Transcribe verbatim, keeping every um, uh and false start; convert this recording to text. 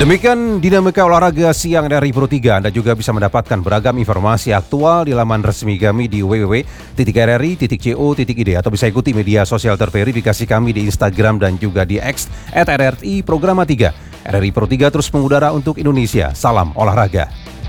Demikian dinamika olahraga siang dari Pro tiga. Anda juga bisa mendapatkan beragam informasi aktual di laman resmi kami di w w w titik r r i titik co titik i d atau bisa ikuti media sosial terverifikasi kami di Instagram dan juga di X at r r i Programa tiga. R R I Pro tiga terus mengudara untuk Indonesia. Salam olahraga.